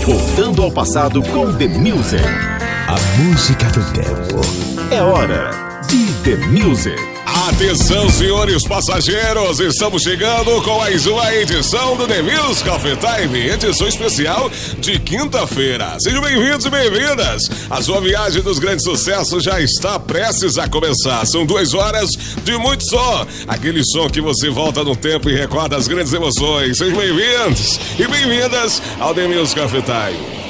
Voltando ao passado com The Music. A música do tempo. É hora de The Music. Atenção, senhores passageiros, estamos chegando com mais uma edição do The Music of Time, edição especial de quinta-feira. Sejam bem-vindos e bem-vindas. A sua viagem dos grandes sucessos já está prestes a começar. São 2 horas de muito som, aquele som que você volta no tempo e recorda as grandes emoções. Sejam bem-vindos e bem-vindas ao The Music of Time.